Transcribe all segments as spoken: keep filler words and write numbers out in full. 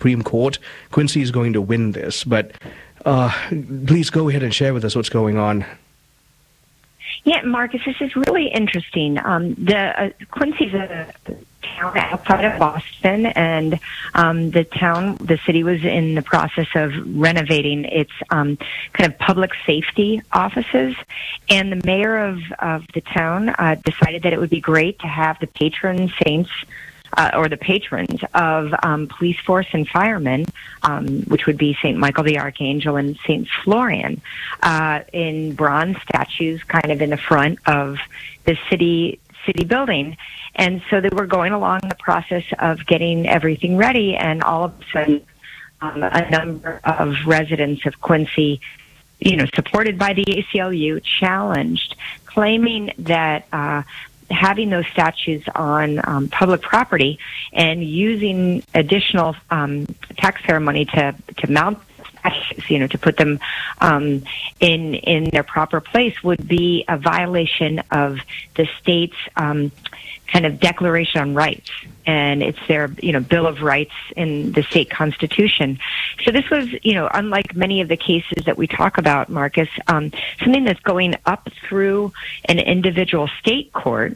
Supreme Court. Quincy is going to win this, but uh, please go ahead and share with us what's going on. Yeah, Marcus, this is really interesting. Um, the uh, Quincy's a town outside of Boston, and um, the town, the city was in the process of renovating its um, kind of public safety offices, and the mayor of, of the town uh, decided that it would be great to have the patron saints Uh, or the patrons of um, police force and firemen, um, which would be Saint Michael the Archangel and Saint Florian, uh, in bronze statues kind of in the front of the city city building. And so they were going along the process of getting everything ready, and all of a sudden um, a number of residents of Quincy, you know, supported by the A C L U, challenged, claiming that uh, having those statues on um, public property and using additional um, taxpayer money to to mount statues, you know, to put them um, in in their proper place, would be a violation of the state's um, kind of Declaration on Rights, and it's their, you know, Bill of Rights in the state constitution. So this was, you know, unlike many of the cases that we talk about, Marcus, um, something that's going up through an individual state court.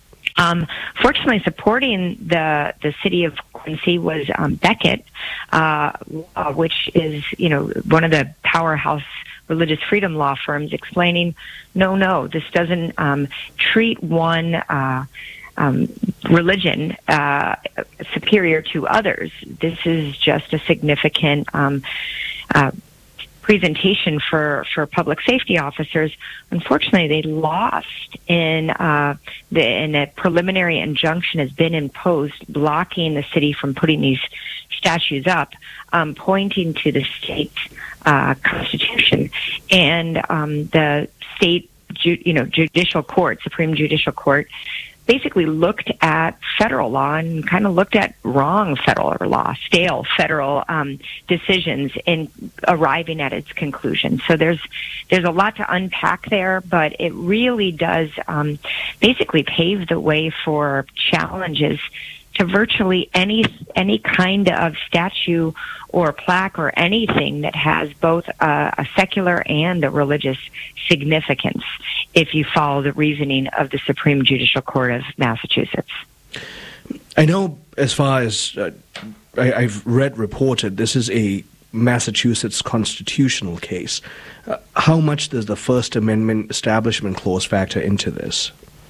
Um, fortunately, supporting the the city of Quincy was um, Becket, uh, which is, you know, one of the powerhouse religious freedom law firms, explaining, no, no, this doesn't um, treat one uh, um, religion uh, superior to others. This is just a significant um, uh, presentation for, for public safety officers. Unfortunately, they lost in uh, the in a preliminary injunction has been imposed, blocking the city from putting these statues up, um, pointing to the state uh, constitution and um, the state, ju- you know, judicial court, Supreme Judicial Court, basically looked at federal law and kind of looked at wrong federal law, stale federal um, decisions in arriving at its conclusion. So there's there's a lot to unpack there, but it really does um, basically pave the way for challenges to virtually any any kind of statue or plaque or anything that has both a, a secular and a religious significance, if you follow the reasoning of the Supreme Judicial Court of Massachusetts. I know, as far as uh, I, I've read reported, this is a Massachusetts constitutional case. Uh, how much does the First Amendment Establishment Clause factor into this?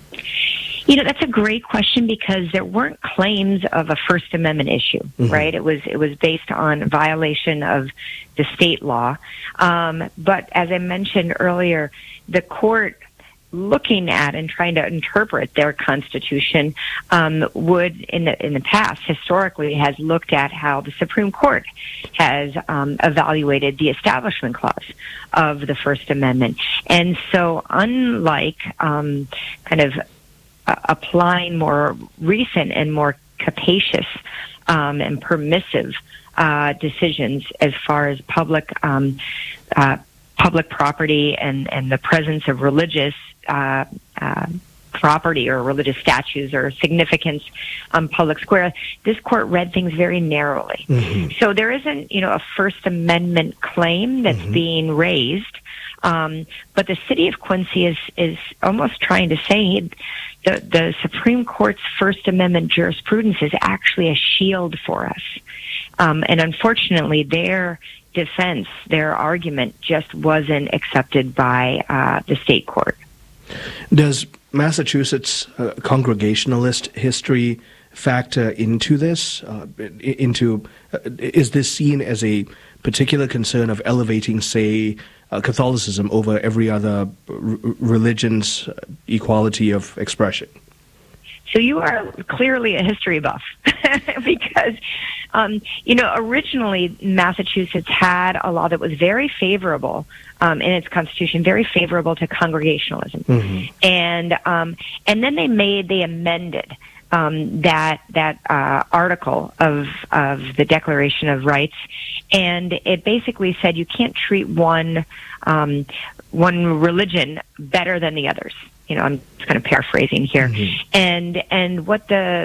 You know, that's a great question, because there weren't claims of a First Amendment issue, mm-hmm. right? It was it was based on violation of the state law. Um, but as I mentioned earlier, the court, looking at and trying to interpret their constitution, um, would in the in the past historically has looked at how the Supreme Court has um, evaluated the Establishment Clause of the First Amendment, and so unlike um, kind of Uh, applying more recent and more capacious um, and permissive uh, decisions as far as public um, uh, public property and, and the presence of religious uh, uh, property or religious statues or significance on public square. This court read things very narrowly. Mm-hmm. So there isn't, you know, a First Amendment claim that's mm-hmm. being raised. Um, but the city of Quincy is, is almost trying to say the, the Supreme Court's First Amendment jurisprudence is actually a shield for us. Um, and unfortunately, their defense, their argument just wasn't accepted by uh, the state court. Does Massachusetts uh, Congregationalist history factor into this? Uh, into uh, is this seen as a particular concern of elevating, say, uh, Catholicism over every other r- religion's equality of expression? So you are clearly a history buff, because, um, you know, originally Massachusetts had a law that was very favorable um, in its constitution, very favorable to Congregationalism, mm-hmm. and um, and then they made they amended um, that that uh, article of of the Declaration of Rights, and it basically said you can't treat one um, one religion better than the others. You know, I'm just kind of paraphrasing here, mm-hmm. and and what the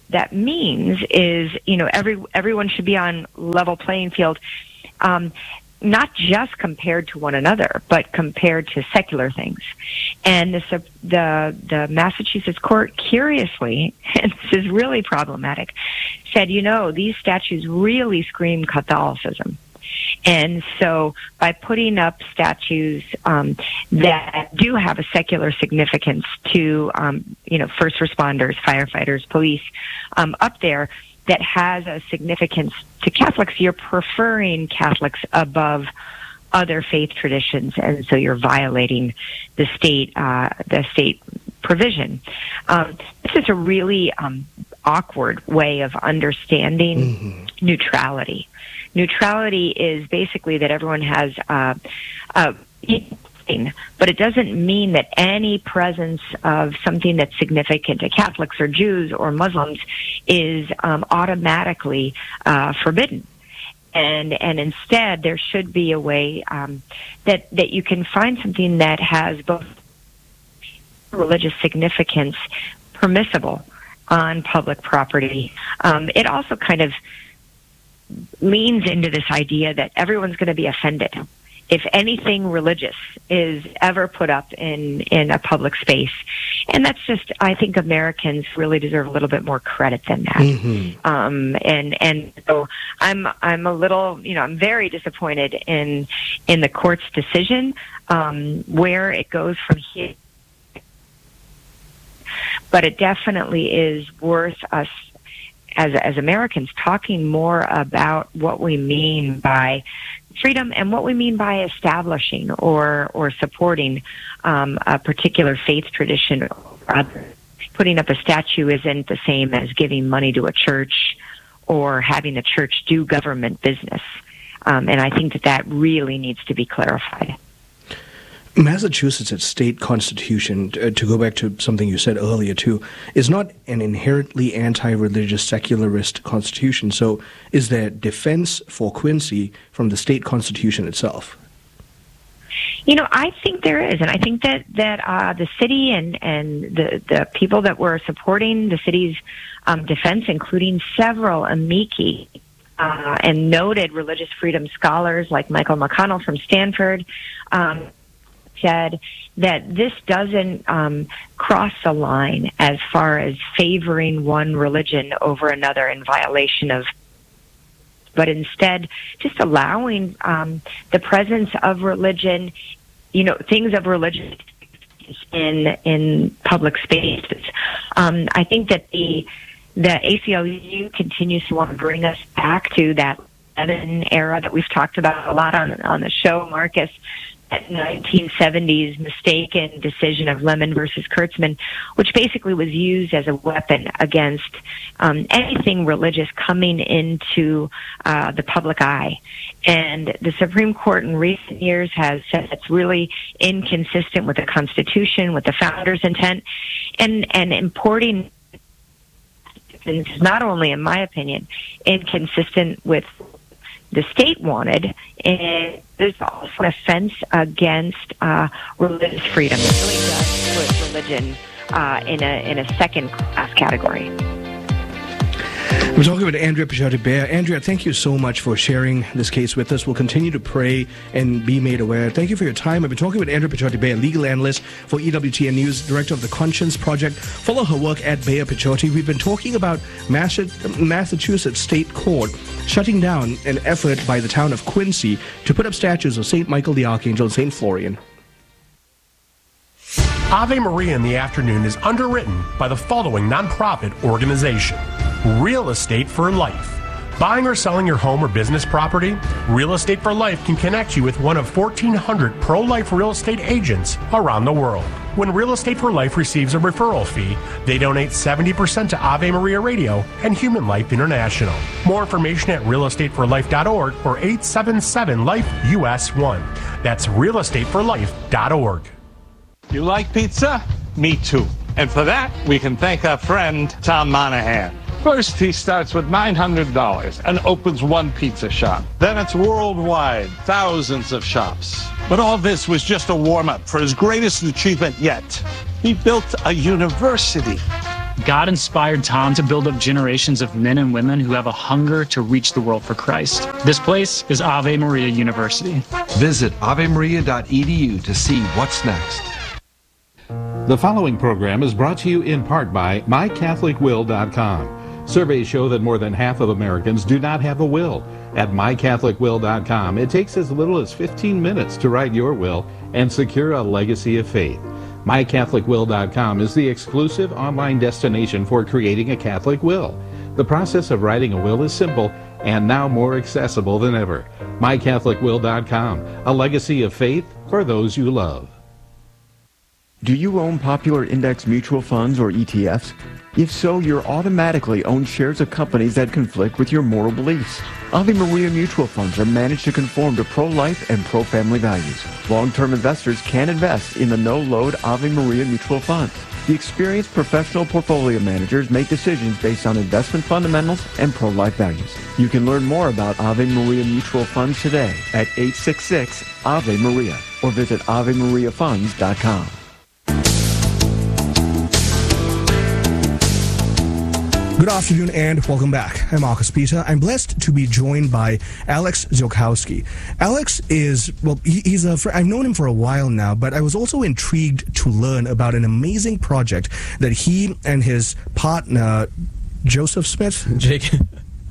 that means is, you know, every everyone should be on level playing field, um, not just compared to one another, but compared to secular things. And this, uh, the the Massachusetts court, curiously, and this is really problematic, said, you know, these statues really scream Catholicism. And so by putting up statues um, that do have a secular significance to, um, you know, first responders, firefighters, police, um, up there that has a significance to Catholics, you're preferring Catholics above other faith traditions, and so you're violating the state uh, the state provision. Um, this is a really um, awkward way of understanding mm-hmm. neutrality. Neutrality is basically that everyone has uh, uh, but it doesn't mean that any presence of something that's significant to Catholics or Jews or Muslims is um, automatically uh, forbidden. And and instead, there should be a way um, that that you can find something that has both religious significance permissible on public property. Um, it also kind of leans into this idea that everyone's going to be offended if anything religious is ever put up in, in a public space. And that's just, I think Americans really deserve a little bit more credit than that. Mm-hmm. Um, and, and so I'm, I'm a little, you know, I'm very disappointed in, in the court's decision, um, where it goes from here. But it definitely is worth us as as Americans talking more about what we mean by freedom and what we mean by establishing or or supporting um, a particular faith tradition or other. Putting up a statue isn't the same as giving money to a church or having the church do government business. Um, and I think that that really needs to be clarified. Massachusetts' state constitution, uh, to go back to something you said earlier too, is not an inherently anti-religious secularist constitution. So is there defense for Quincy from the state constitution itself? You know, I think there is, and I think that that uh, the city and and the the people that were supporting the city's um, defense, including several amici uh, and noted religious freedom scholars like Michael McConnell from Stanford, um, said that this doesn't um, cross the line as far as favoring one religion over another in violation of, but instead just allowing um, the presence of religion, you know, things of religion in in public spaces. Um, I think that the the A C L U continues to want to bring us back to that Lemon era that we've talked about a lot on on the show, Marcus. That nineteen seventies mistaken decision of Lemon versus Kurtzman, which basically was used as a weapon against um, anything religious coming into uh, the public eye. And the Supreme Court in recent years has said it's really inconsistent with the Constitution, with the founders' intent, and, and importing, and this is not only, in my opinion, inconsistent with the state wanted, and there's also an offense against uh, religious freedom. It really does put religion uh, in a in a second class category. We're talking with Andrea Picciotti-Beyer. Andrea, thank you so much for sharing this case with us. We'll continue to pray and be made aware. Thank you for your time. I've been talking with Andrea Picciotti-Beyer, legal analyst for E W T N News, director of the Conscience Project. Follow her work at Beyer Picciotti. We've been talking about Massachusetts State Court shutting down an effort by the town of Quincy to put up statues of Saint Michael the Archangel and Saint Florian. Ave Maria in the Afternoon is underwritten by the following nonprofit organization: Real Estate for Life. Buying or selling your home or business property? Real Estate for Life can connect you with one of fourteen hundred pro-life real estate agents around the world. When Real Estate for Life receives a referral fee, they donate seventy percent to Ave Maria Radio and Human Life International. More information at real estate for life dot org or eight seven seven life U S one. That's real estate for life dot org. You like pizza? Me too. And for that, we can thank our friend Tom Monahan. First, he starts with nine hundred dollars and opens one pizza shop. Then it's worldwide, thousands of shops. But all this was just a warm-up for his greatest achievement yet. He built a university. God inspired Tom to build up generations of men and women who have a hunger to reach the world for Christ. This place is Ave Maria University. Visit ave maria dot e d u to see what's next. The following program is brought to you in part by my catholic will dot com. Surveys show that more than half of Americans do not have a will. At my catholic will dot com, it takes as little as fifteen minutes to write your will and secure a legacy of faith. my catholic will dot com is the exclusive online destination for creating a Catholic will. The process of writing a will is simple and now more accessible than ever. my catholic will dot com, a legacy of faith for those you love. Do you own popular index mutual funds or E T Fs? If so, you're automatically owned shares of companies that conflict with your moral beliefs. Ave Maria mutual funds are managed to conform to pro-life and pro-family values. Long-term investors can invest in the no-load Ave Maria mutual funds. The experienced professional portfolio managers make decisions based on investment fundamentals and pro-life values. You can learn more about Ave Maria mutual funds today at eight six six Ave Maria or visit ave maria funds dot com. Good afternoon and welcome back. I'm Marcus Peter. I'm blessed to be joined by Alex Ziolkowski. Alex is, well, he, he's a, I've known him for a while now, but I was also intrigued to learn about an amazing project that he and his partner, Joseph Smith? Jacob.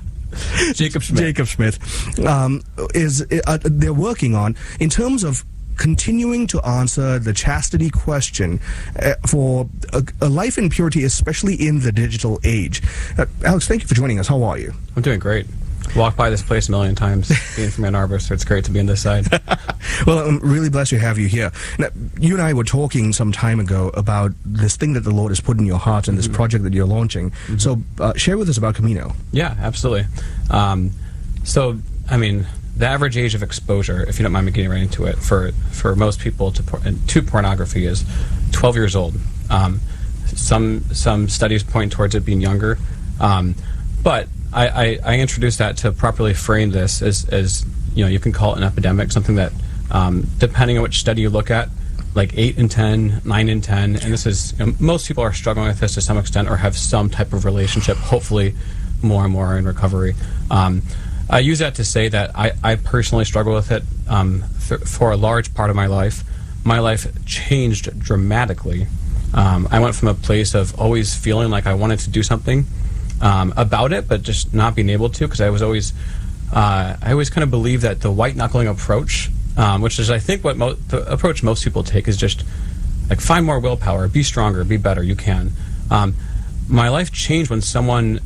Jacob Smith. Jacob Smith, um, is, uh, they're working on in terms of continuing to answer the chastity question uh, for a, a life in purity, especially in the digital age. Uh, Alex, thank you for joining us. How are you? I'm doing great. Walked by this place a million times, being from Ann Arbor, so it's great to be on this side. Well, I'm really blessed to have you here. Now, you and I were talking some time ago about this thing that the Lord has put in your heart and this mm-hmm. project that you're launching. Mm-hmm. So uh, share with us about Camino. Yeah, absolutely. Um, so, I mean, the average age of exposure, if you don't mind me getting right into it, for for most people to por- to pornography is twelve years old. Um, some some studies point towards it being younger, um, but I, I, I introduced that to properly frame this as, as you know, you can call it an epidemic, something that um, depending on which study you look at, like eight in ten, nine in ten, and this is, you know, most people are struggling with this to some extent or have some type of relationship. Hopefully, more and more are in recovery. Um, I use that to say that I, I personally struggle with it um, for, for a large part of my life. My life changed dramatically. Um, I went from a place of always feeling like I wanted to do something um, about it, but just not being able to, because I was always, uh, I always kind of believe that the white knuckling approach, um, which is I think what mo- the approach most people take, is just like find more willpower, be stronger, be better, you can. Um, my life changed when someone.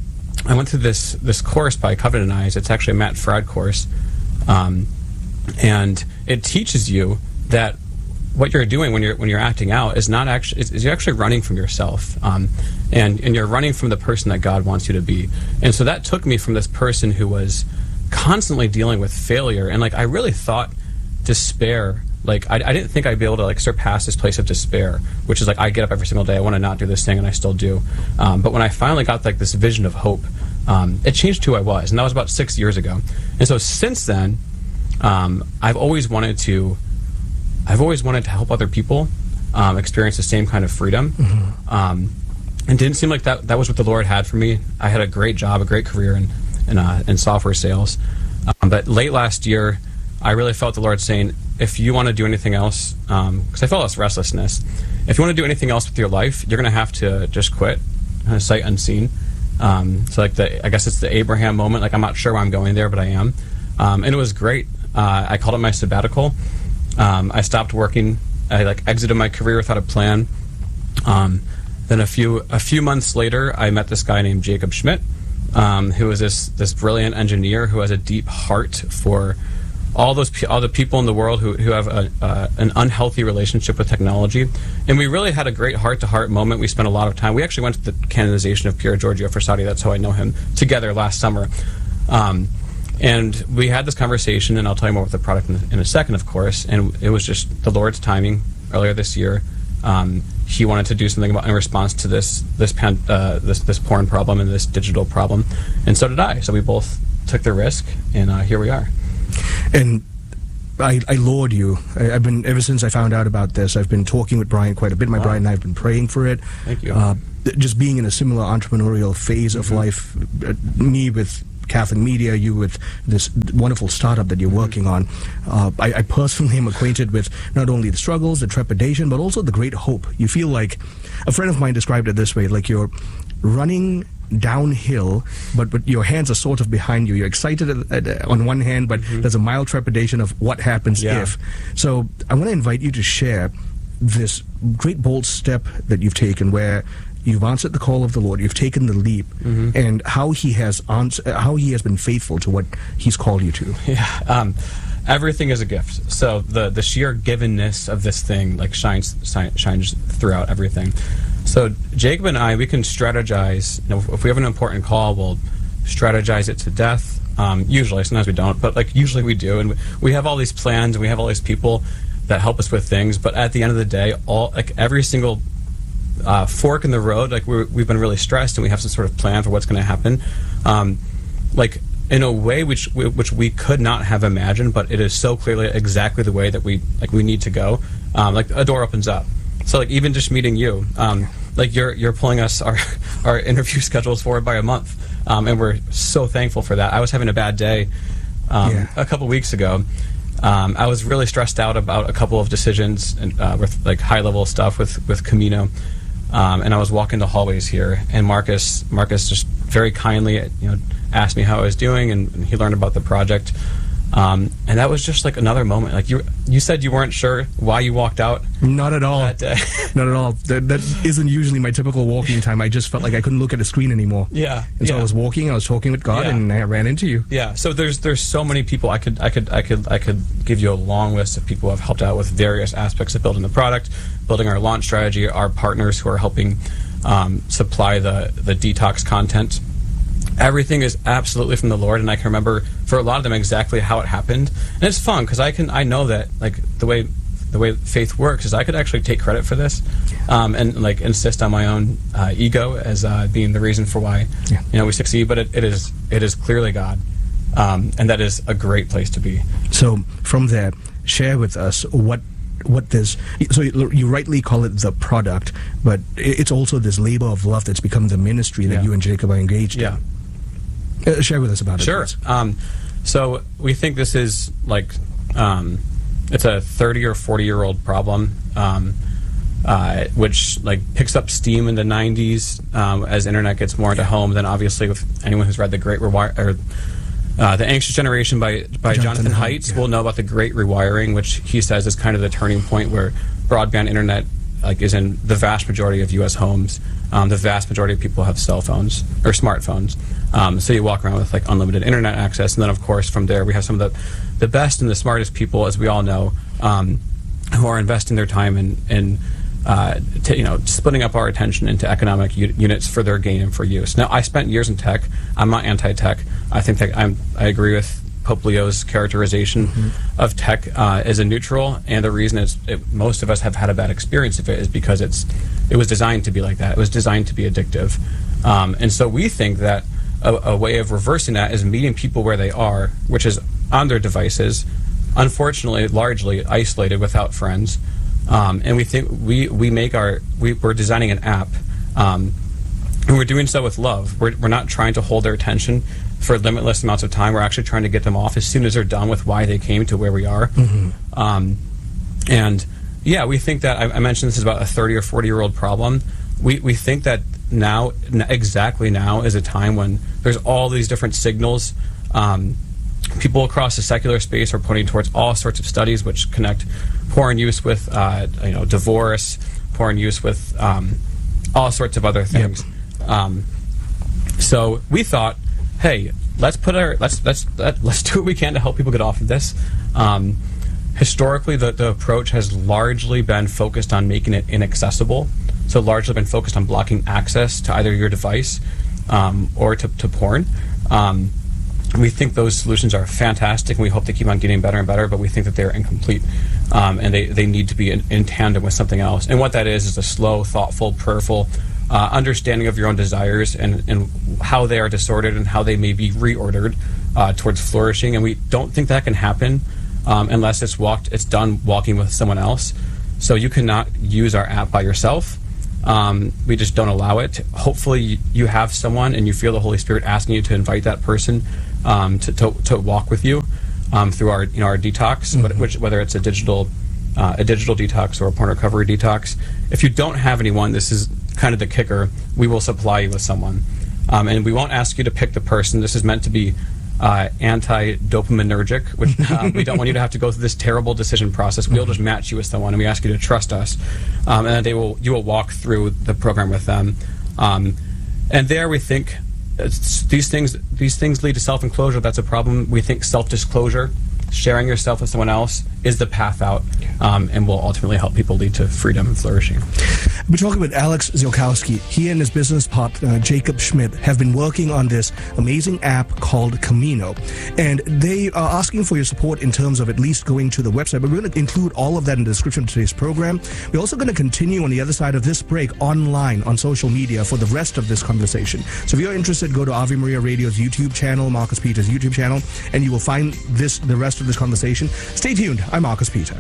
I went through this this course by Covenant Eyes. It's actually a Matt Fradd course, um, and it teaches you that what you're doing when you're when you're acting out is not actually is, is you're actually running from yourself, um, and and you're running from the person that God wants you to be. And so that took me from this person who was constantly dealing with failure, and like I really thought despair. Like, I, I didn't think I'd be able to, like, surpass this place of despair, which is, like, I get up every single day, I want to not do this thing, and I still do. Um, but when I finally got, like, this vision of hope, um, it changed who I was, and that was about six years ago. And so since then, um, I've always wanted to, I've always wanted to help other people um, experience the same kind of freedom. Mm-hmm. Um, and it didn't seem like that, that was what the Lord had for me. I had a great job, a great career in, in, uh, in software sales. Um, but late last year, I really felt the Lord saying, if you want to do anything else, because um, I felt this restlessness, if you want to do anything else with your life, you're going to have to just quit, kind of sight unseen. Um, so like the, I guess it's the Abraham moment. Like I'm not sure why I'm going there, but I am. Um, and it was great. Uh, I called it my sabbatical. Um, I stopped working. I like exited my career without a plan. Um, then a few a few months later, I met this guy named Jacob Schmidt, um, who is this this brilliant engineer who has a deep heart for all those all the people in the world who, who have a, uh, an unhealthy relationship with technology. And we really had a great heart-to-heart moment. We spent a lot of time. We actually went to the canonization of Pier Giorgio Frassati. That's how I know him, together last summer. Um, and we had this conversation, and I'll tell you more about the product in, in a second, of course. And it was just the Lord's timing earlier this year. Um, he wanted to do something about in response to this this, pan, uh, this this porn problem and this digital problem. And so did I. So we both took the risk, and uh, here we are. And I, I laud you. I, I've been, ever since I found out about this, I've been talking with Brian quite a bit. My wow. bride and I have been praying for it. Thank you. Uh, just being in a similar entrepreneurial phase mm-hmm. of life, uh, me with Catholic Media, you with this wonderful startup that you're working on. Uh, I, I personally am acquainted with not only the struggles, the trepidation, but also the great hope. You feel like, a friend of mine described it this way, like you're running downhill, but, but your hands are sort of behind you. You're excited at, at, on one hand, but mm-hmm. there's a mild trepidation of what happens yeah. if. So I want to invite you to share this great bold step that you've taken where you've answered the call of the Lord, you've taken the leap, mm-hmm. and how he has ans- how he has been faithful to what he's called you to. Yeah, um, everything is a gift. So the the sheer givenness of this thing like shines shines throughout everything. So Jacob and I, we can strategize. You know, if we have an important call, we'll strategize it to death. Um, usually, sometimes we don't, but like usually we do, and we have all these plans and we have all these people that help us with things. But at the end of the day, all like every single Uh, fork in the road, like we're, we've been really stressed and we have some sort of plan for what's going to happen, um, like in a way which we, which we could not have imagined, but it is so clearly exactly the way that we like we need to go. Um, like a door opens up. So like even just meeting you, um, like you're you're pulling us our our interview schedules forward by a month, um, and we're so thankful for that. I was having a bad day um, yeah. a couple weeks ago. Um, I was really stressed out about a couple of decisions and uh, with like high level stuff with with Camino. Um, and I was walking the hallways here, and Marcus, Marcus just very kindly, you know, asked me how I was doing, and, and he learned about the project. Um, and that was just like another moment. Like you, you said you weren't sure why you walked out. Not at all. That day. Not at all. That, that isn't usually my typical walking time. I just felt like I couldn't look at a screen anymore. Yeah. And so yeah. I was walking. I was talking with God, yeah. and I ran into you. Yeah. So there's there's so many people. I could I could I could I could give you a long list of people who have helped out with various aspects of building the product, building our launch strategy. Our partners who are helping um, supply the the detox content. Everything is absolutely from the Lord, and I can remember for a lot of them exactly how it happened. And it's fun because I can I know that like the way the way faith works is I could actually take credit for this, um, and like insist on my own uh, ego as uh, being the reason for why yeah. you know we succeed. But it, it is it is clearly God, um, and that is a great place to be. So from there, share with us what. What this so you rightly call it the product, but it's also this labor of love that's become the ministry that yeah. you and Jacob are engaged yeah. in. Uh, share with us about it. Sure. Um, so we think this is like um, it's a thirty or forty year old problem, um, uh, which like picks up steam in the nineties um, as internet gets more into home. Then obviously, with anyone who's read The Great Rewire or Uh, The Anxious Generation by, by Jonathan, Jonathan Haidt yeah. will know about the Great Rewiring, which he says is kind of the turning point where broadband internet like is in the vast majority of U S homes. Um, the vast majority of people have cell phones or smartphones. Um, so you walk around with like unlimited internet access, and then of course from there we have some of the, the best and the smartest people, as we all know, um, who are investing their time in, in Uh, to, you know, splitting up our attention into economic u- units for their gain and for use. Now, I spent years in tech. I'm not anti-tech. I think that I'm, I agree with Pope Leo's characterization mm-hmm. of tech uh, as a neutral, and the reason is it, most of us have had a bad experience of it is because it's it was designed to be like that. It was designed to be addictive, um, and so we think that a, a way of reversing that is meeting people where they are, which is on their devices, unfortunately, largely isolated without friends. Um, and we think we, we make our we, we're designing an app, um, and we're doing so with love. We're we're not trying to hold their attention for limitless amounts of time. We're actually trying to get them off as soon as they're done with why they came to where we are. Mm-hmm. Um, and yeah, we think that I, I mentioned this is about a thirty or forty year old problem. We we think that now exactly now is a time when there's all these different signals. Um, people across the secular space are pointing towards all sorts of studies which connect porn use with uh, you know divorce, porn use with um, all sorts of other things. Yep. Um, so we thought, hey, let's put our let's let's let, let's do what we can to help people get off of this. Um, historically, the, the approach has largely been focused on making it inaccessible. So largely been focused on blocking access to either your device um, or to, to porn. Um, We think those solutions are fantastic, and we hope they keep on getting better and better, but we think that they're incomplete, um, and they, they need to be in, in tandem with something else. And what that is is a slow, thoughtful, prayerful uh, understanding of your own desires and, and how they are disordered and how they may be reordered uh, towards flourishing. And we don't think that can happen um, unless it's walked, it's done walking with someone else. So you cannot use our app by yourself. Um, we just don't allow it. Hopefully you have someone and you feel the Holy Spirit asking you to invite that person um, to, to, to walk with you um, through our, you know, our detox, mm-hmm. which, whether it's a digital uh, a digital detox or a porn recovery detox. If you don't have anyone, this is kind of the kicker, we will supply you with someone. Um, and we won't ask you to pick the person. This is meant to be uh, anti-dopaminergic, which um, we don't want you to have to go through this terrible decision process. We'll just match you with someone, and we ask you to trust us. Um, and then they will, you will walk through the program with them. Um, and there we think it's, these things these things lead to self-enclosure. That's a problem. We think self-disclosure, sharing yourself with someone else, is the path out, um, and will ultimately help people lead to freedom and flourishing. We're talking with Alex Ziolkowski. He and his business partner, Jacob Schmidt, have been working on this amazing app called Camino. And they are asking for your support in terms of at least going to the website. But we're going to include all of that in the description of today's program. We're also going to continue on the other side of this break online on social media for the rest of this conversation. So if you're interested, go to Ave Maria Radio's YouTube channel, Marcus Peters' YouTube channel, and you will find this the rest of this conversation. Stay tuned. I'm Marcus Peter.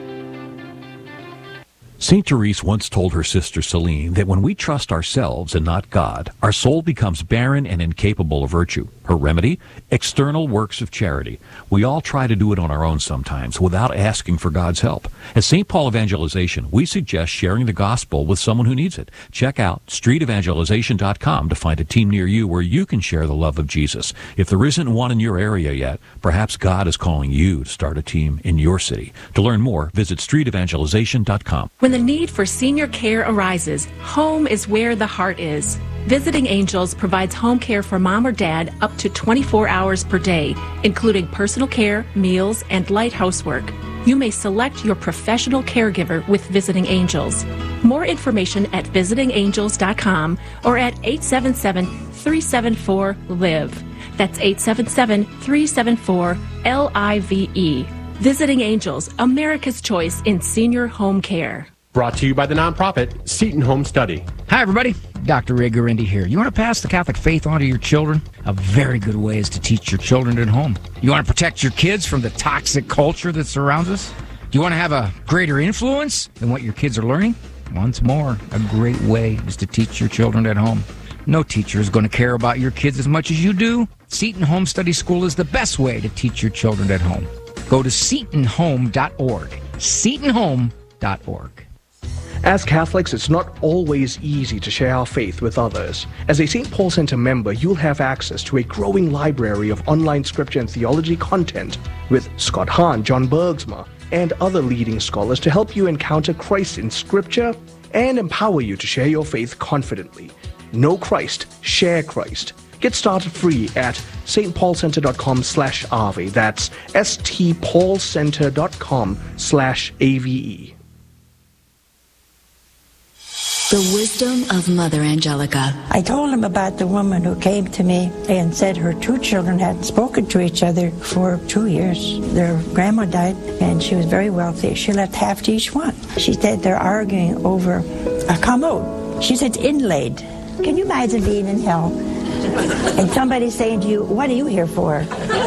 Saint Therese once told her sister Celine that when we trust ourselves and not God, our soul becomes barren and incapable of virtue. Her remedy? External works of charity. We all try to do it on our own sometimes without asking for God's help. At Saint Paul Evangelization, we suggest sharing the gospel with someone who needs it. Check out street evangelization dot com to find a team near you where you can share the love of Jesus. If there isn't one in your area yet, perhaps God is calling you to start a team in your city. To learn more, visit street evangelization dot com. When the need for senior care arises, home is where the heart is. Visiting Angels provides home care for mom or dad up to twenty-four hours per day, including personal care, meals, and light housework. You may select your professional caregiver with Visiting Angels. More information at visiting angels dot com or at eight seven seven, three seven four, L I V E. That's eight seven seven, three seven four, L I V E. Visiting Angels, America's choice in senior home care. Brought to you by the nonprofit Seton Home Study. Hi, everybody. Doctor Ray Guarendi here. You want to pass the Catholic faith on to your children? A very good way is to teach your children at home. You want to protect your kids from the toxic culture that surrounds us? Do you want to have a greater influence than what your kids are learning? Once more, a great way is to teach your children at home. No teacher is going to care about your kids as much as you do. Seton Home Study School is the best way to teach your children at home. Go to seton home dot org. seton home dot org. As Catholics, it's not always easy to share our faith with others. As a Saint Paul Center member, you'll have access to a growing library of online scripture and theology content with Scott Hahn, John Bergsma, and other leading scholars to help you encounter Christ in scripture and empower you to share your faith confidently. Know Christ, share Christ. Get started free at st paul center dot com slash ave. That's s t paul center dot com slash A V E. The wisdom of Mother Angelica. I told him about the woman who came to me and said her two children hadn't spoken to each other for two years. Their grandma died, and she was very wealthy. She left half to each one. She said they're arguing over a commode. She said it's inlaid. Can you imagine being in hell and somebody saying to you, what are you here for?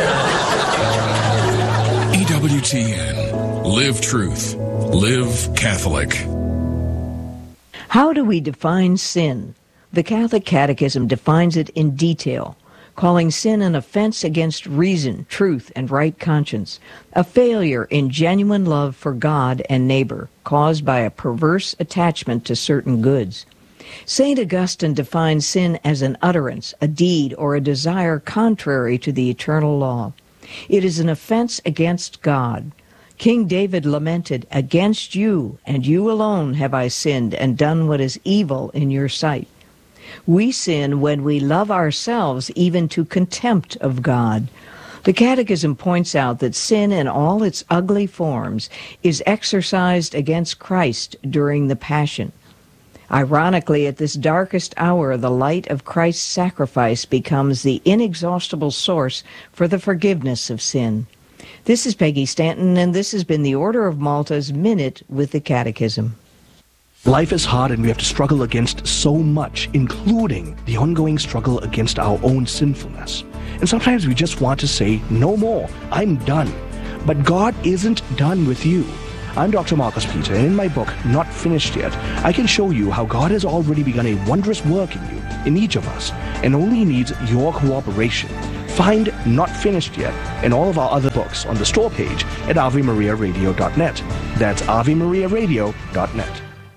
E W T N. Live truth. Live Catholic. How do we define sin? The Catholic Catechism defines it in detail, calling sin an offense against reason, truth, and right conscience, a failure in genuine love for God and neighbor, caused by a perverse attachment to certain goods. Saint Augustine defines sin as an utterance, a deed, or a desire contrary to the eternal law. It is an offense against God. King David lamented, "Against you, and you alone, have I sinned and done what is evil in your sight." We sin when we love ourselves even to contempt of God. The Catechism points out that sin in all its ugly forms is exercised against Christ during the Passion. Ironically, at this darkest hour, the light of Christ's sacrifice becomes the inexhaustible source for the forgiveness of sin. This is Peggy Stanton, and this has been the Order of Malta's Minute with the Catechism. Life is hard, and we have to struggle against so much, including the ongoing struggle against our own sinfulness. And sometimes we just want to say, no more, I'm done. But God isn't done with you. I'm Doctor Marcus Peter, and in my book, Not Finished Yet, I can show you how God has already begun a wondrous work in you, in each of us, and only needs your cooperation. Find Not Finished Yet and all of our other books on the store page at ave maria radio dot net. That's ave maria radio dot net.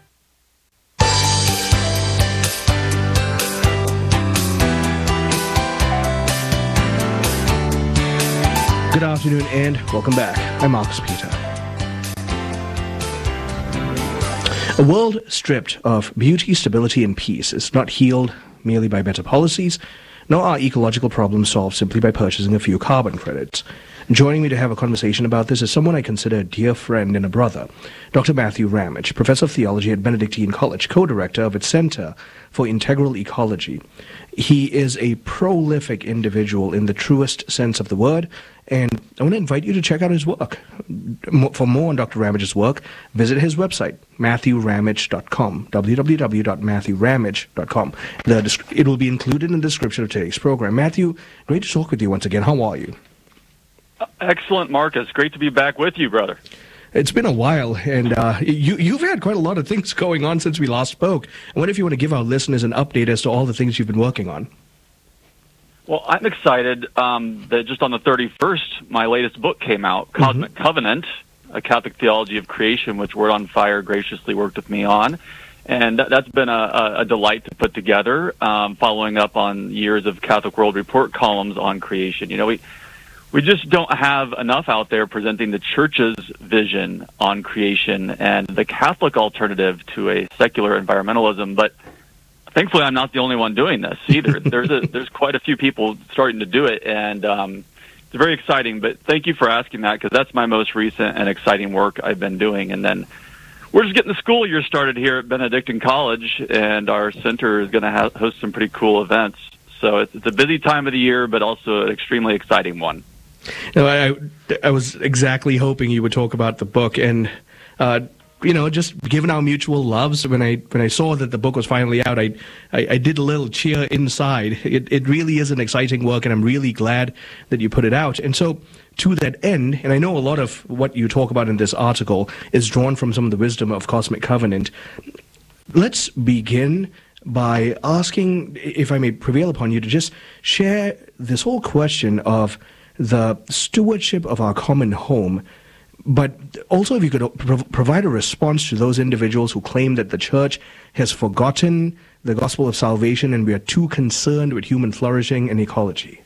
Good afternoon and welcome back. I'm Marcus Peter. A world stripped of beauty, stability, and peace is not healed merely by better policies, nor are ecological problems solved simply by purchasing a few carbon credits. Joining me to have a conversation about this is someone I consider a dear friend and a brother, Doctor Matthew Ramage, Professor of Theology at Benedictine College, co-director of its Center for Integral Ecology. He is a prolific individual in the truest sense of the word, and I want to invite you to check out his work. For more on Doctor Ramage's work, visit his website, matthew ramage dot com, w w w dot matthew ramage dot com. The, it will be included in the description of today's program. Matthew, great to talk with you once again. How are you? Excellent, Marcus. Great to be back with you, brother. It's been a while, and uh, you, you've had quite a lot of things going on since we last spoke. I wonder if you want to give our listeners an update as to all the things you've been working on. Well, I'm excited um, that just on the thirty-first, my latest book came out, Cosmic mm-hmm. Covenant, A Catholic Theology of Creation, which Word on Fire graciously worked with me on. And that, that's been a, a delight to put together, um, following up on years of Catholic World Report columns on creation. You know, we we just don't have enough out there presenting the Church's vision on creation and the Catholic alternative to a secular environmentalism, but thankfully, I'm not the only one doing this either. There's a, there's quite a few people starting to do it, and um, it's very exciting. But thank you for asking that, because that's my most recent and exciting work I've been doing. And then we're just getting the school year started here at Benedictine College, and our center is going to ha- host some pretty cool events. So it's, it's a busy time of the year, but also an extremely exciting one. No, I, I was exactly hoping you would talk about the book, and uh, you know, just given our mutual loves, when I when I saw that the book was finally out, I I, I did a little cheer inside. It it really is an exciting work, and I'm really glad that you put it out. And so, to that end, and I know a lot of what you talk about in this article is drawn from some of the wisdom of Cosmic Covenant. Let's begin by asking, if I may prevail upon you, to just share this whole question of the stewardship of our common home, but also if you could pro- provide a response to those individuals who claim that the Church has forgotten the gospel of salvation and we are too concerned with human flourishing and ecology.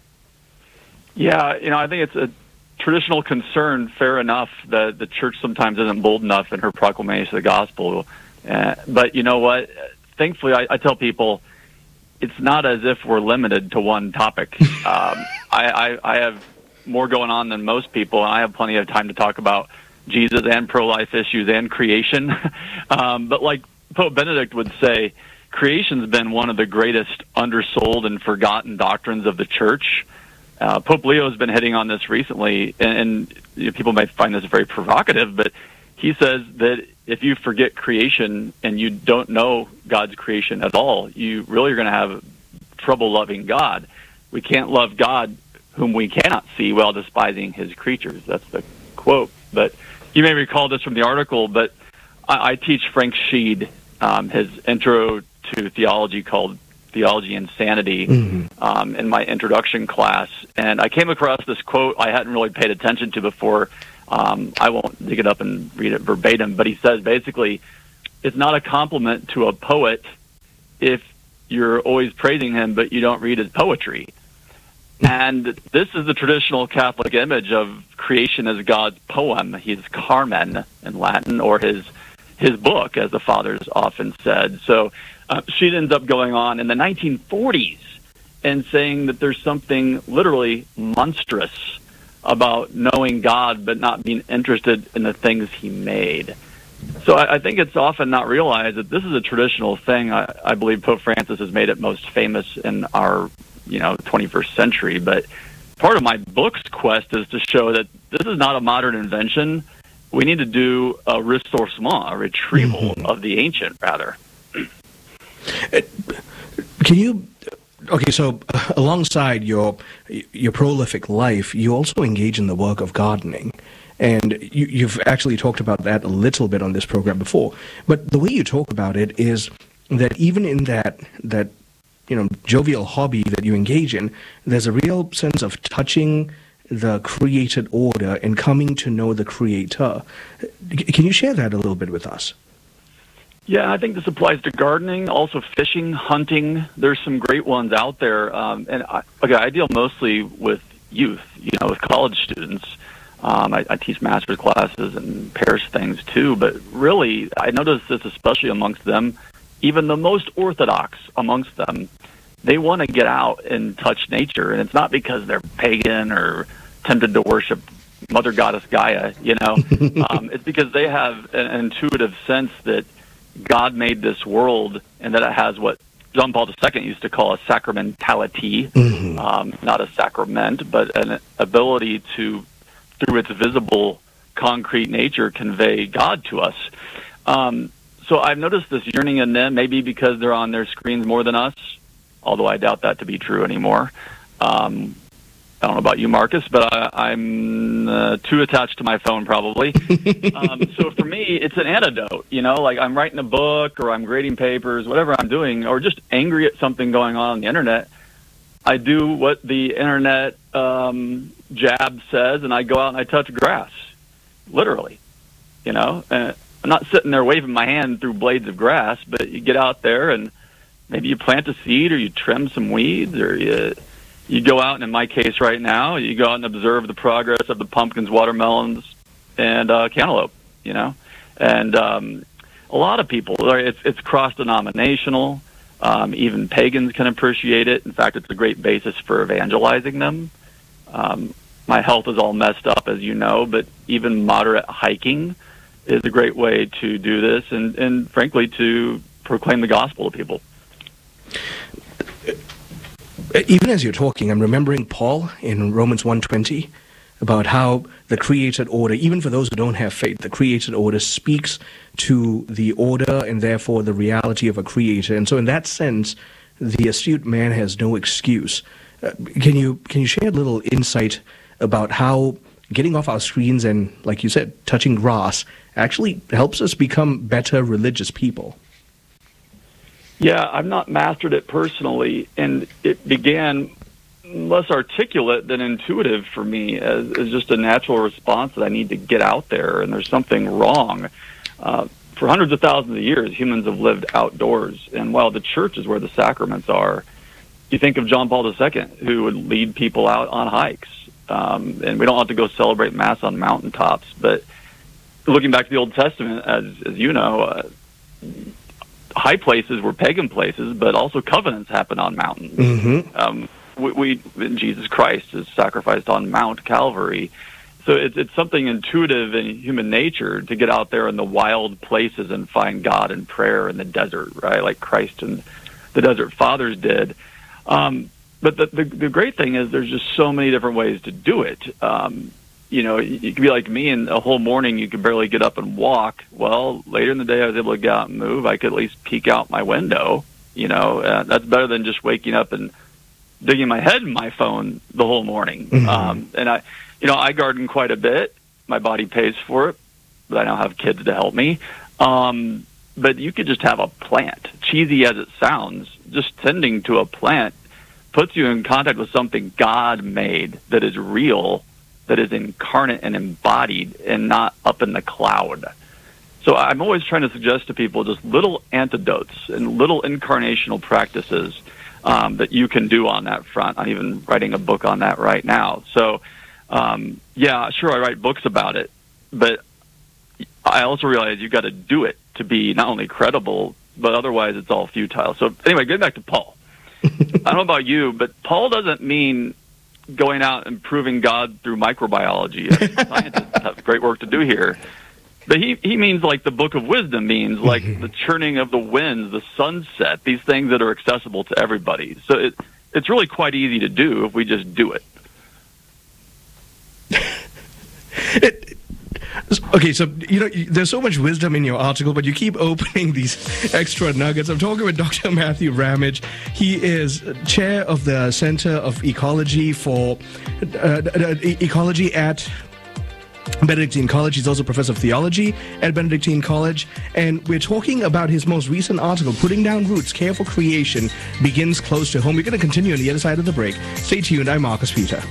Yeah, you know, I think it's a traditional concern, fair enough, that the Church sometimes isn't bold enough in her proclamation of the gospel. Uh, but you know what? Thankfully, I, I tell people, it's not as if we're limited to one topic. Um, I, I, I have more going on than most people, and I have plenty of time to talk about Jesus and pro-life issues and creation. um, but like Pope Benedict would say, creation's been one of the greatest undersold and forgotten doctrines of the Church. Uh, Pope Leo has been hitting on this recently, and, and you know, people might find this very provocative, but he says that if you forget creation and you don't know God's creation at all, you really are going to have trouble loving God. We can't love God whom we cannot see while despising his creatures. That's the quote. But you may recall this from the article, but I, I teach Frank Sheed um, his intro to theology called Theology Insanity mm-hmm. um, in my introduction class. And I came across this quote I hadn't really paid attention to before. Um, I won't dig it up and read it verbatim, but he says basically, it's not a compliment to a poet if you're always praising him, but you don't read his poetry. And this is the traditional Catholic image of creation as God's poem, his Carmen in Latin, or his his book, as the fathers often said. So uh, she ends up going on in the nineteen forties and saying that there's something literally monstrous about knowing God but not being interested in the things he made. So I, I think it's often not realized that this is a traditional thing. I, I believe Pope Francis has made it most famous in our you know, twenty-first century. But part of my book's quest is to show that this is not a modern invention. We need to do a ressourcement, a retrieval mm-hmm. of the ancient, rather. Can you okay, so uh, alongside your your prolific life, you also engage in the work of gardening. And you, you've actually talked about that a little bit on this program before. But the way you talk about it is that even in that that you know jovial hobby that you engage in, there's a real sense of touching the created order and coming to know the Creator. Can you share that a little bit with us? Yeah, I think this applies to gardening, also fishing, hunting. There's some great ones out there. Um, and I, okay, I deal mostly with youth, you know, with college students. Um, I, I teach master's classes and parish things too. But really, I notice this especially amongst them, even the most orthodox amongst them, they want to get out and touch nature. And it's not because they're pagan or tempted to worship Mother Goddess Gaia, you know. um, it's because they have an intuitive sense that God made this world and that it has what John Paul the Second used to call a sacramentality, mm-hmm. um, not a sacrament, but an ability to, through its visible, concrete nature, convey God to us. Um, so I've noticed this yearning in them, maybe because they're on their screens more than us, although I doubt that to be true anymore. Um, I don't know about you, Marcus, but I, I'm uh, too attached to my phone, probably. um, so for me, it's an antidote. You know, like I'm writing a book or I'm grading papers, whatever I'm doing, or just angry at something going on on the internet. I do what the internet um, jab says, and I go out and I touch grass, literally. You know, and I'm not sitting there waving my hand through blades of grass, but you get out there and maybe you plant a seed or you trim some weeds or you... You go out, and in my case right now, you go out and observe the progress of the pumpkins, watermelons, and uh, cantaloupe, you know. And um, a lot of people, it's, it's cross-denominational. Um, even pagans can appreciate it. In fact, it's a great basis for evangelizing them. Um, my health is all messed up, as you know, but even moderate hiking is a great way to do this and, and frankly, to proclaim the gospel to people. Even as you're talking, I'm remembering Paul in Romans one twenty about how the created order, even for those who don't have faith, the created order speaks to the order and therefore the reality of a creator. And so in that sense, the astute man has no excuse. Uh, can you can you share a little insight about how getting off our screens and, like you said, touching grass actually helps us become better religious people? Yeah, I've not mastered it personally, and it began less articulate than intuitive for me as, as just a natural response that I need to get out there, and there's something wrong. Uh, for hundreds of thousands of years, humans have lived outdoors, and while the church is where the sacraments are, you think of John Paul the Second, who would lead people out on hikes, um, and we don't have to go celebrate Mass on mountaintops, but looking back to the Old Testament, as, as you know, uh, high places were pagan places, but also covenants happen on mountains. Mm-hmm. Um, we, we Jesus Christ is sacrificed on Mount Calvary, so it's it's something intuitive in human nature to get out there in the wild places and find God in prayer in the desert, right? Like Christ and the desert fathers did. Um, but the, the the great thing is there's just so many different ways to do it. Um, You know, you could be like me, and a whole morning you could barely get up and walk. Well, later in the day, I was able to get out and move. I could at least peek out my window. You know, uh, that's better than just waking up and digging my head in my phone the whole morning. Mm-hmm. Um, and I, you know, I garden quite a bit. My body pays for it, but I now have kids to help me. Um, but you could just have a plant, cheesy as it sounds. Just tending to a plant puts you in contact with something God made that is real, that is incarnate and embodied and not up in the cloud. So I'm always trying to suggest to people just little antidotes and little incarnational practices um, that you can do on that front. I'm even writing a book on that right now. So, um, yeah, sure, I write books about it, but I also realize you've got to do it to be not only credible, but otherwise it's all futile. So anyway, getting back to Paul. I don't know about you, but Paul doesn't mean going out and proving God through microbiology. Scientists have great work to do here. But he, he means like the Book of Wisdom means, like the churning of the winds, the sunset, these things that are accessible to everybody. So it, it's really quite easy to do if we just do it. it Okay, so, you know, there's so much wisdom in your article, but you keep opening these extra nuggets. I'm talking with Doctor Matthew Ramage. He is chair of the Center of Ecology for uh, Ecology at Benedictine College. He's also professor of theology at Benedictine College. And we're talking about his most recent article, Putting Down Roots, Care for Creation Begins Close to Home. We're going to continue on the other side of the break. Stay tuned. I'm Marcus Peter.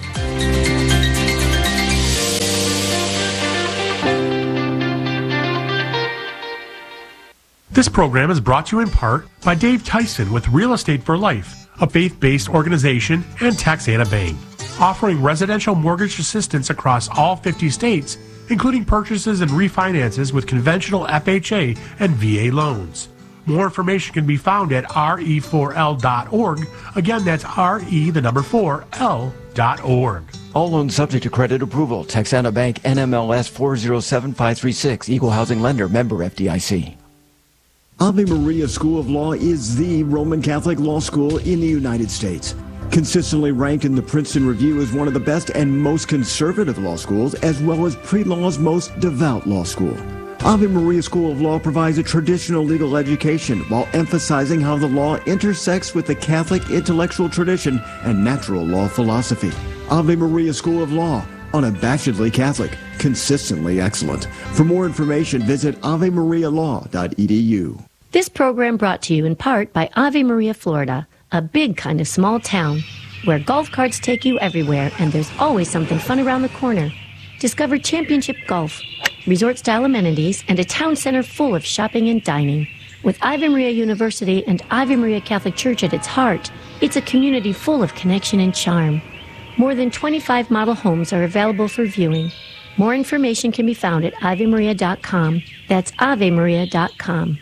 This program is brought to you in part by Dave Tyson with Real Estate for Life, a faith-based organization, and Texana Bank, offering residential mortgage assistance across all fifty states, including purchases and refinances with conventional F H A and V A loans. More information can be found at R E four L dot org. Again, that's R E, the number four, L dot org. All loans subject to credit approval. Texana Bank, N M L S four zero seven five three six. Equal housing lender. Member F D I C. Ave Maria School of Law is the Roman Catholic law school in the United States. Consistently ranked in the Princeton Review as one of the best and most conservative law schools, as well as pre-law's most devout law school. Ave Maria School of Law provides a traditional legal education while emphasizing how the law intersects with the Catholic intellectual tradition and natural law philosophy. Ave Maria School of Law, unabashedly Catholic, consistently excellent. For more information, visit ave maria law dot e d u. This program brought to you in part by Ave Maria, Florida, a big kind of small town where golf carts take you everywhere and there's always something fun around the corner. Discover championship golf, resort-style amenities, and a town center full of shopping and dining. With Ave Maria University and Ave Maria Catholic Church at its heart, it's a community full of connection and charm. More than twenty-five model homes are available for viewing. More information can be found at ave maria dot com. That's ave maria dot com.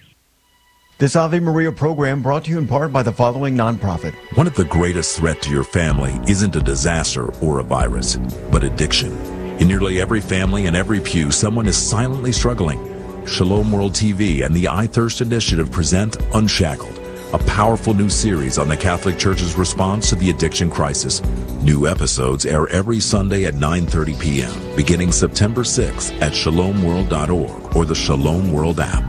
This Ave Maria program brought to you in part by the following nonprofit. One of the greatest threats to your family isn't a disaster or a virus, but addiction. In nearly every family and every pew, someone is silently struggling. Shalom World T V and the I Thirst Initiative present Unshackled, a powerful new series on the Catholic Church's response to the addiction crisis. New episodes air every Sunday at nine thirty p.m., beginning September sixth at shalom world dot org or the Shalom World app.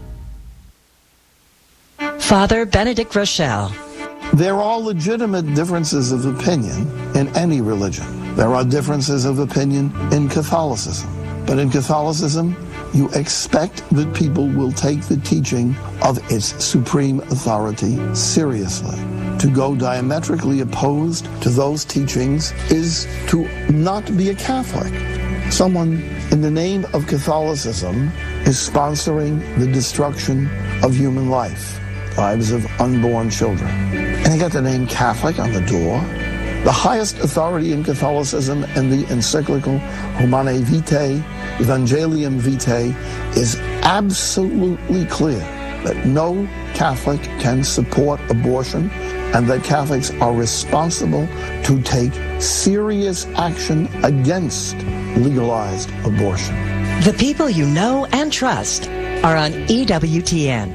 Father Benedict Rochelle. There are legitimate differences of opinion in any religion. There are differences of opinion in Catholicism. But in Catholicism, you expect that people will take the teaching of its supreme authority seriously. To go diametrically opposed to those teachings is to not be a Catholic. Someone in the name of Catholicism is sponsoring the destruction of human life, lives of unborn children. And they got the name Catholic on the door. The highest authority in Catholicism and the encyclical Humanae Vitae, Evangelium Vitae, is absolutely clear that no Catholic can support abortion and that Catholics are responsible to take serious action against legalized abortion. The people you know and trust are on E W T N.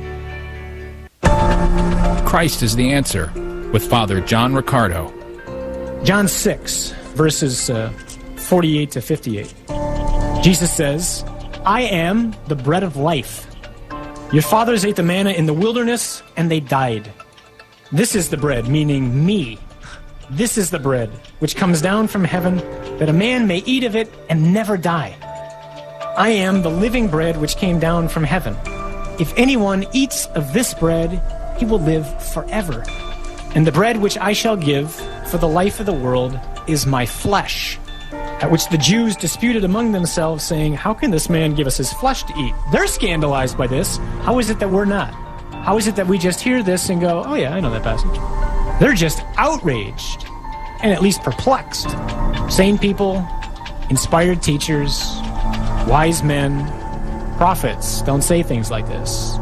Christ is the answer with Father John Riccardo. John six, verses uh, forty-eight to fifty-eight. Jesus says, I am the bread of life. Your fathers ate the manna in the wilderness, and they died. This is the bread, meaning me. This is the bread which comes down from heaven, that a man may eat of it and never die. I am the living bread which came down from heaven. If anyone eats of this bread, he will live forever. And the bread which I shall give for the life of the world is my flesh. At which the Jews disputed among themselves, saying, how can this man give us his flesh to eat? They're scandalized by this. How is it that we're not? How is it that we just hear this and go, oh yeah, I know that passage? They're just outraged and at least perplexed. Sane people, inspired teachers, wise men, prophets don't say things like this.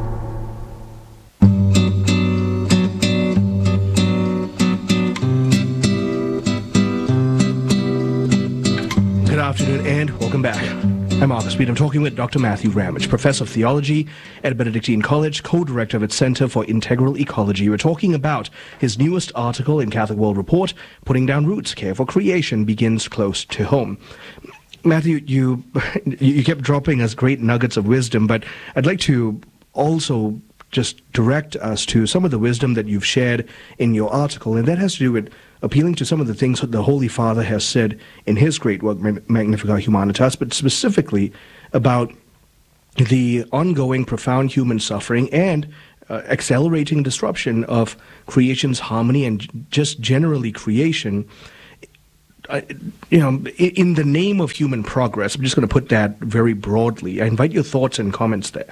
Good afternoon and welcome back. I'm Marcus Speed. I'm talking with Doctor Matthew Ramage, Professor of Theology at Benedictine College, co-director of its Center for Integral Ecology. We're talking about his newest article in Catholic World Report, Putting Down Roots, Care for Creation Begins Close to Home. Matthew, you you kept dropping us great nuggets of wisdom, but I'd like to also just direct us to some of the wisdom that you've shared in your article, and that has to do with appealing to some of the things that the Holy Father has said in his great work, Magnificat Humanitas, but specifically about the ongoing profound human suffering and uh, accelerating disruption of creation's harmony and just generally creation. Uh, you know, in the name of human progress, I'm just going to put that very broadly. I invite your thoughts and comments there.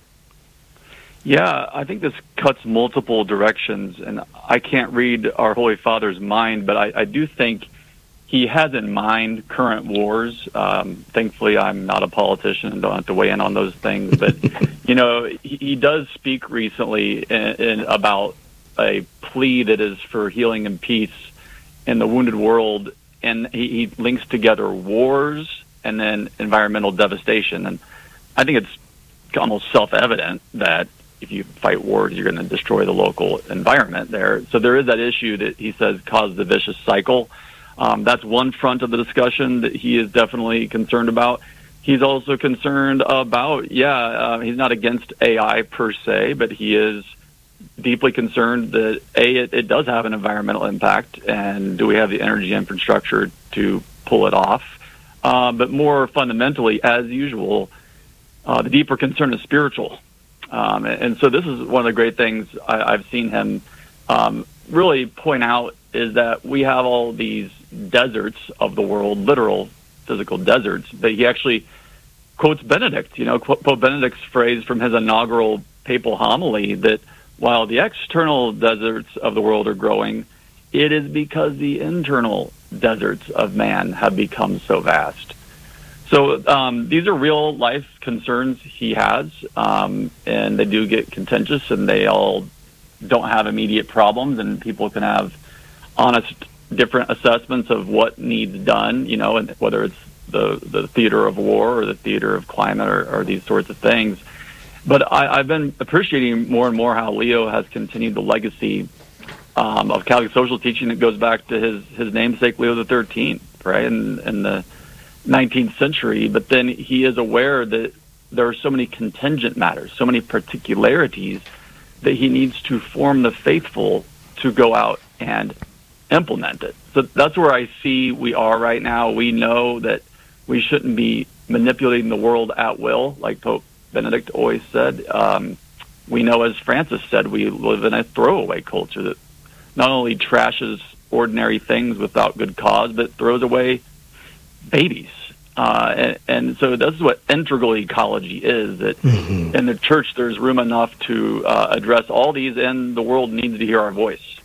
Yeah, I think this cuts multiple directions, and I can't read our Holy Father's mind, but I, I do think he has in mind current wars. Um, thankfully, I'm not a politician and don't have to weigh in on those things, but, you know, he, he does speak recently in, in about a plea that is for healing and peace in the wounded world, and he, he links together wars and then environmental devastation. And I think it's almost self-evident that if you fight wars, you're going to destroy the local environment there. So there is that issue that he says caused the vicious cycle. Um, that's one front of the discussion that he is definitely concerned about. He's also concerned about, yeah, uh, he's not against A I per se, but he is deeply concerned that, A, it, it does have an environmental impact, and do we have the energy infrastructure to pull it off? Uh, but more fundamentally, as usual, uh, the deeper concern is spiritual. Um, and so this is one of the great things I, I've seen him um, really point out is that we have all these deserts of the world, literal physical deserts, but he actually quotes Benedict, you know, Pope Benedict's phrase from his inaugural papal homily that while the external deserts of the world are growing, it is because the internal deserts of man have become so vast. So um, these are real life concerns he has, um, and they do get contentious, and they all don't have immediate problems, and people can have honest, different assessments of what needs done, you know, and whether it's the, the theater of war or the theater of climate or, or these sorts of things. But I, I've been appreciating more and more how Leo has continued the legacy um, of Catholic social teaching that goes back to his, his namesake, Leo the thirteenth, right, in, in the nineteenth century, but then he is aware that there are so many contingent matters, so many particularities that he needs to form the faithful to go out and implement it. So that's where I see we are right now. We know that we shouldn't be manipulating the world at will, like Pope Benedict always said. Um, we know, as Francis said, we live in a throwaway culture that not only trashes ordinary things without good cause, but throws away babies. Uh, and, and so this is what integral ecology is, that mm-hmm. in the church there's room enough to uh, address all these, and the world needs to hear our voice.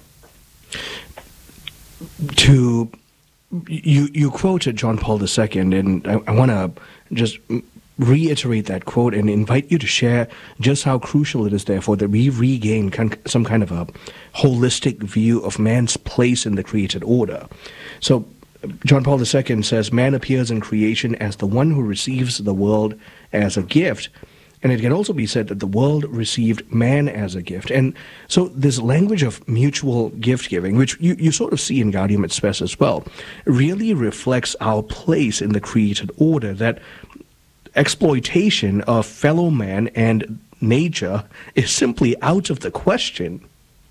To you, you quoted John Paul the Second, and I, I want to just reiterate that quote and invite you to share just how crucial it is, therefore, that we regain con- some kind of a holistic view of man's place in the created order. So John Paul the Second says, man appears in creation as the one who receives the world as a gift. And it can also be said that the world received man as a gift. And so this language of mutual gift-giving, which you, you sort of see in Gaudium et Spes as well, really reflects our place in the created order, that exploitation of fellow man and nature is simply out of the question.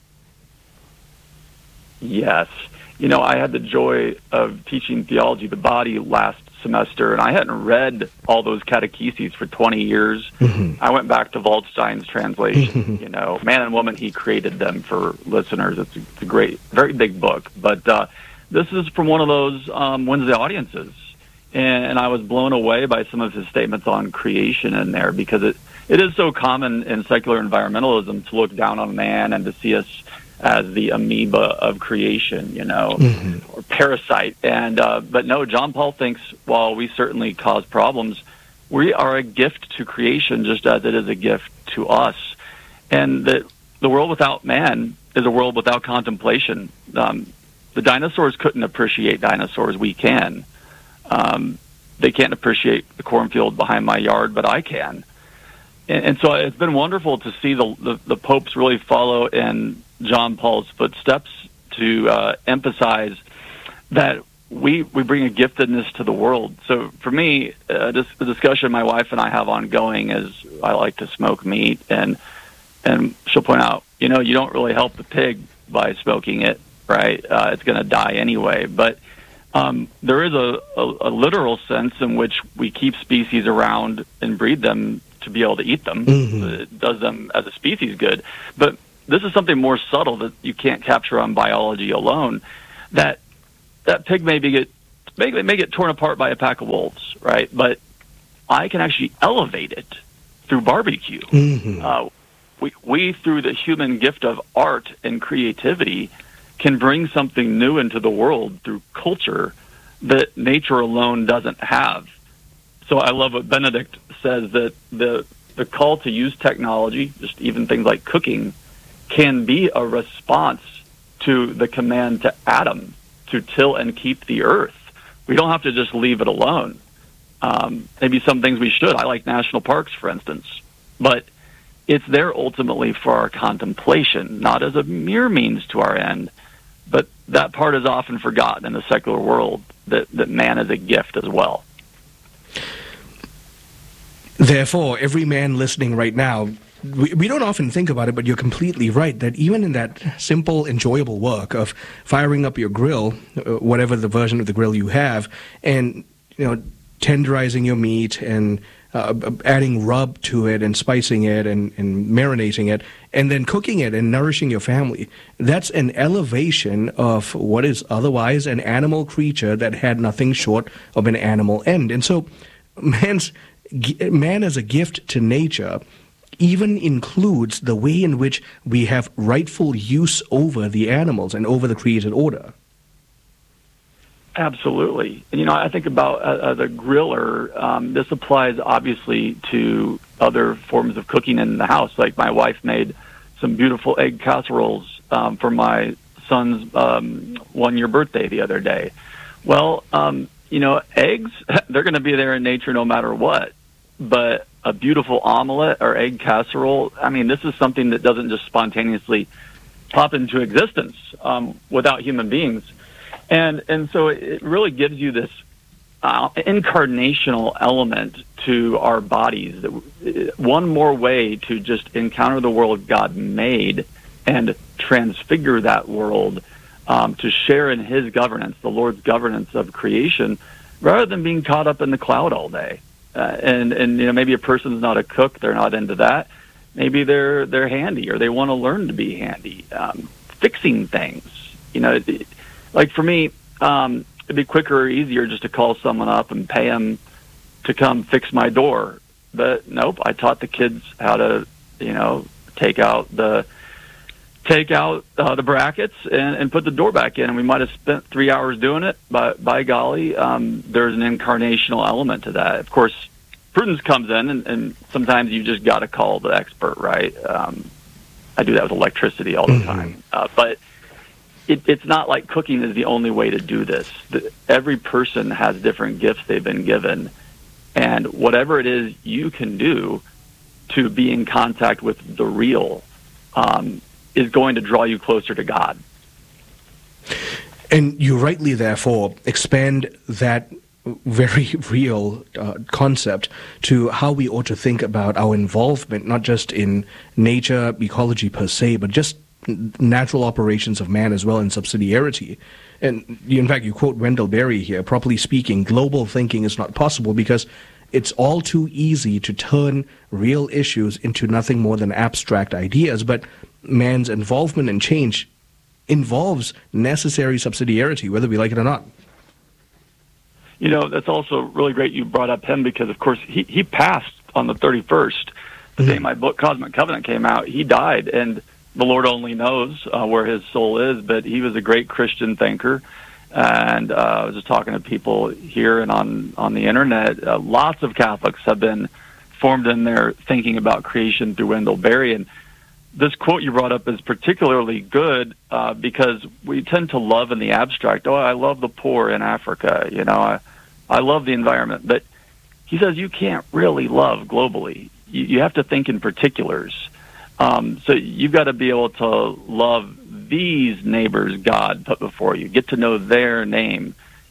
Yes. You know, I had the joy of teaching theology of the body last semester, and I hadn't read all those catecheses for twenty years. Mm-hmm. I went back to Waldstein's translation, you know, Man and Woman, he created them for listeners. It's a, it's a great, very big book. But uh, this is from one of those um, Wednesday audiences, and, and I was blown away by some of his statements on creation in there, because it, it is so common in secular environmentalism to look down on man and to see us as the amoeba of creation, you know, mm-hmm. or parasite. And uh, but no, John Paul thinks while we certainly cause problems, we are a gift to creation, just as it is a gift to us. And that the world without man is a world without contemplation. Um, the dinosaurs couldn't appreciate dinosaurs. We can. Um, they can't appreciate the cornfield behind my yard, but I can. And, and so it's been wonderful to see the, the, the popes really follow in John Paul's footsteps to uh, emphasize that we we bring a giftedness to the world. So for me, uh, this, the discussion my wife and I have ongoing is I like to smoke meat, and and she'll point out, you know, you don't really help the pig by smoking it, right? Uh, it's going to die anyway. But um, there is a, a, a literal sense in which we keep species around and breed them to be able to eat them. Mm-hmm. It does them as a species good. But this is something more subtle that you can't capture on biology alone, that that pig may be get may, may get torn apart by a pack of wolves, right? But I can actually elevate it through barbecue. Mm-hmm. Uh, we, we, through the human gift of art and creativity, can bring something new into the world through culture that nature alone doesn't have. So I love what Benedict says, that the the call to use technology, just even things like cooking, can be a response to the command to Adam to till and keep the earth. We don't have to just leave it alone. Um, maybe some things we should. I like national parks, for instance. But it's there ultimately for our contemplation, not as a mere means to our end. But that part is often forgotten in the secular world, that, that man is a gift as well. Therefore, every man listening right now, we, we don't often think about it, but you're completely right, that even in that simple, enjoyable work of firing up your grill, uh, whatever the version of the grill you have, and, you know, tenderizing your meat and uh, adding rub to it and spicing it and, and marinating it, and then cooking it and nourishing your family, that's an elevation of what is otherwise an animal creature that had nothing short of an animal end. And so man's man as a gift to nature even includes the way in which we have rightful use over the animals and over the created order. Absolutely. And, you know, I think about uh, the griller. Um, this applies, obviously, to other forms of cooking in the house. Like my wife made some beautiful egg casseroles um, for my son's um, one-year birthday the other day. Well, um, you know, eggs, they're going to be there in nature no matter what. But a beautiful omelet or egg casserole, I mean, this is something that doesn't just spontaneously pop into existence um, without human beings. And and so it really gives you this uh, incarnational element to our bodies. One more way to just encounter the world God made and transfigure that world um, to share in His governance, the Lord's governance of creation, rather than being caught up in the cloud all day. Uh, and and you know, maybe a person's not a cook; they're not into that. Maybe they're they're handy, or they want to learn to be handy, um, fixing things. You know, it, like for me, um, it'd be quicker or easier just to call someone up and pay them to come fix my door. But nope, I taught the kids how to, you know, take out the take out uh, the brackets and, and put the door back in. And we might have spent three hours doing it, but by golly, um, there's an incarnational element to that. Of course, prudence comes in, and, and sometimes you just got to call the expert, right? Um, I do that with electricity all the mm-hmm. time. Uh, but it, it's not like cooking is the only way to do this. The, every person has different gifts they've been given. And whatever it is you can do to be in contact with the real, um, is going to draw you closer to God. And you rightly, therefore, expand that very real uh, concept to how we ought to think about our involvement, not just in nature, ecology per se, but just natural operations of man as well, in subsidiarity. And you, in fact, you quote Wendell Berry here, properly speaking, global thinking is not possible because it's all too easy to turn real issues into nothing more than abstract ideas. But man's involvement in change involves necessary subsidiarity, whether we like it or not. You know, that's also really great you brought up him, because, of course, he, he passed on the thirty-first. The day my book, Cosmic Covenant, came out, he died, and the Lord only knows uh, where his soul is, but he was a great Christian thinker. And uh, I was just talking to people here and on, on the Internet. Uh, lots of Catholics have been formed in their thinking about creation through Wendell Berry. And this quote you brought up is particularly good uh, because we tend to love in the abstract. Oh, I love the poor in Africa. You know, I, I love the environment. But he says you can't really love globally. You, you have to think in particulars. Um, so you've got to be able to love these neighbors God put before you, get to know their name,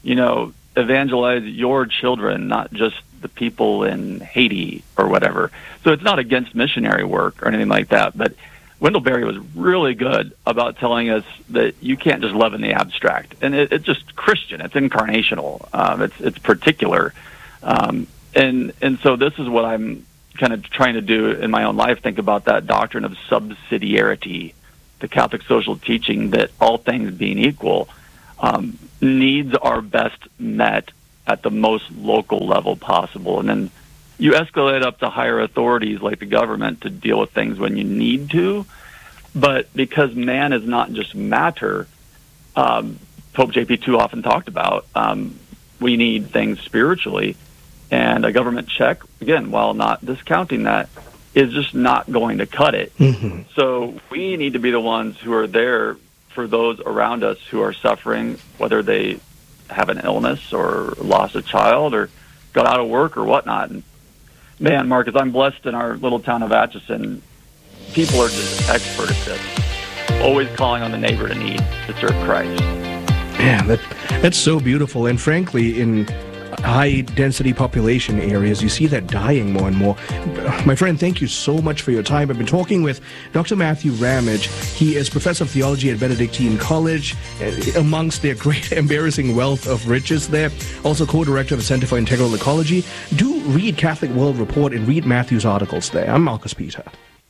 you know, evangelize your children, not just the people in Haiti or whatever. So it's not against missionary work or anything like that, but Wendell Berry was really good about telling us that you can't just love in the abstract. And it, it's just Christian. It's incarnational. Um, it's it's particular. Um, and and so this is what I'm kind of trying to do in my own life, think about that doctrine of subsidiarity, the Catholic social teaching that all things being equal, um, needs are best met at the most local level possible. And then you escalate up to higher authorities like the government to deal with things when you need to. But because man is not just matter, um, Pope J P two often talked about, um, we need things spiritually. And a government check, again, while not discounting that, is just not going to cut it. Mm-hmm. So we need to be the ones who are there for those around us who are suffering, whether they have an illness or lost a child or got out of work or whatnot. And man, Marcus, I'm blessed in our little town of Atchison. People are just expert at this, always calling on the neighbor to need to serve Christ. Man, that that's so beautiful. And frankly, in high-density population areas, you see that dying more and more. My friend, thank you so much for your time. I've been talking with Doctor Matthew Ramage. He is professor of theology at Benedictine College, amongst their great embarrassing wealth of riches there. Also co-director of the Center for Integral Ecology. Do read Catholic World Report and read Matthew's articles there. I'm Marcus Peter.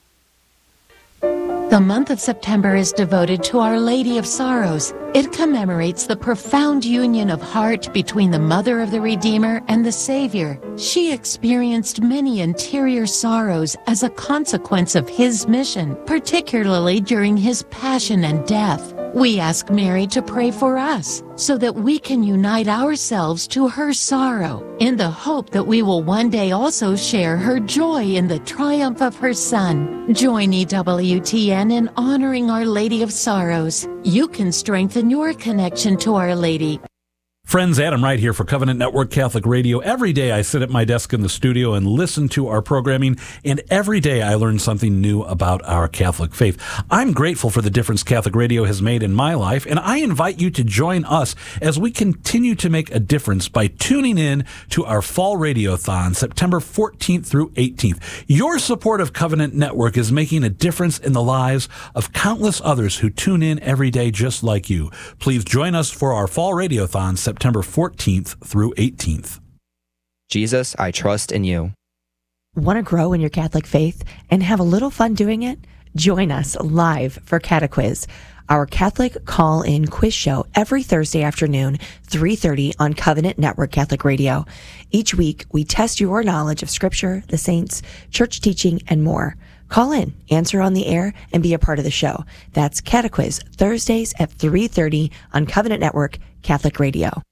The month of September is devoted to Our Lady of Sorrows. It commemorates the profound union of heart between the Mother of the Redeemer and the Savior. She experienced many interior sorrows as a consequence of his mission, particularly during his passion and death. We ask Mary to pray for us so that we can unite ourselves to her sorrow in the hope that we will one day also share her joy in the triumph of her Son. Join E W T N in honoring Our Lady of Sorrows. You can strengthen your connection to Our Lady. Friends, Adam Wright here for Covenant Network Catholic Radio. Every day I sit at my desk in the studio and listen to our programming, and every day I learn something new about our Catholic faith. I'm grateful for the difference Catholic Radio has made in my life, and I invite you to join us as we continue to make a difference by tuning in to our Fall Radiothon, September fourteenth through eighteenth. Your support of Covenant Network is making a difference in the lives of countless others who tune in every day just like you. Please join us for our Fall Radiothon, September fourteenth through eighteenth. Jesus, I trust in you. Want to grow in your Catholic faith and have a little fun doing it? Join us live for Catequiz, our Catholic call-in quiz show every Thursday afternoon, three thirty on Covenant Network Catholic Radio. Each week, we test your knowledge of Scripture, the saints, church teaching, and more. Call in, answer on the air, and be a part of the show. That's Catequiz, Thursdays at three thirty on Covenant Network Catholic Radio.